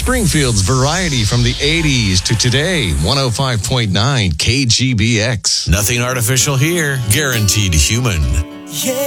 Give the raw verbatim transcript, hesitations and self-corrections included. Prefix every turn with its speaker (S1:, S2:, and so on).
S1: Springfield's variety from the eighties to today. one oh five point nine K G B X.
S2: Nothing artificial here. Guaranteed human.
S3: Yeah.